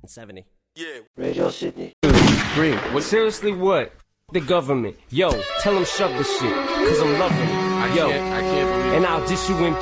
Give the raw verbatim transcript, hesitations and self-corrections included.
seventy. Yeah. Radio Sydney. Green. Well, seriously, what? The government. Yo, tell them shove the shit, cause I'm loving it. I Yo, can't, I can't believe and I'll dish you in